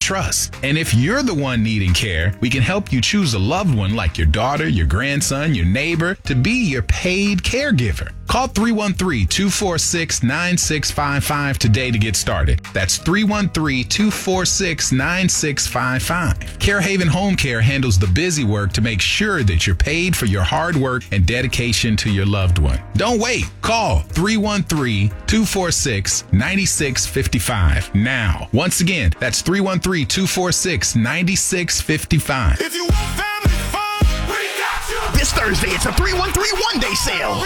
trust. And if you're the one needing care, we can help you choose a loved one like your daughter, your grandson, your neighbor to be your paid caregiver. Call 313-246-9655 today to get started. That's 313-246-9655. CareHaven Home Care handles the busy work to make sure that you're paid for your hard work and dedication to your loved one. Don't wait. Call 313-246-9655 now. Once again, that's 313-246-9655. If you want family fun, we got you. This Thursday, it's a 313 one-day sale.